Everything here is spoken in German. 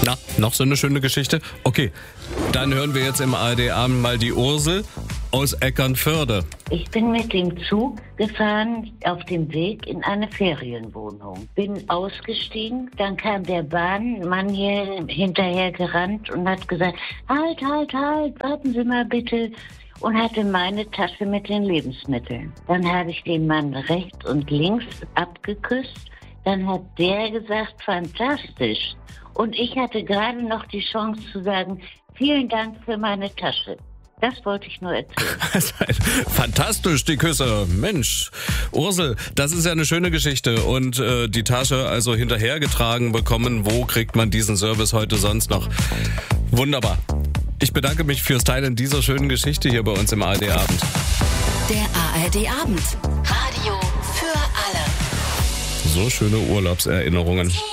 Na, noch so eine schöne Geschichte? Okay, dann hören wir jetzt im ARD-Abend mal die Ursel aus Eckernförde. Ich bin mit dem Zug gefahren auf dem Weg in eine Ferienwohnung. Bin ausgestiegen, dann kam der Bahnmann hier hinterher gerannt und hat gesagt, halt, warten Sie mal bitte. Und hatte meine Tasche mit den Lebensmitteln. Dann habe ich den Mann rechts und links abgeküsst. Dann hat der gesagt, fantastisch. Und ich hatte gerade noch die Chance zu sagen, vielen Dank für meine Tasche. Das wollte ich nur erzählen. Fantastisch, die Küsse. Mensch, Ursel, das ist ja eine schöne Geschichte. Und die Tasche also hinterhergetragen bekommen. Wo kriegt man diesen Service heute sonst noch? Wunderbar. Ich bedanke mich fürs Teilen dieser schönen Geschichte hier bei uns im ARD-Abend. Der ARD-Abend. Radio für alle. So schöne Urlaubserinnerungen.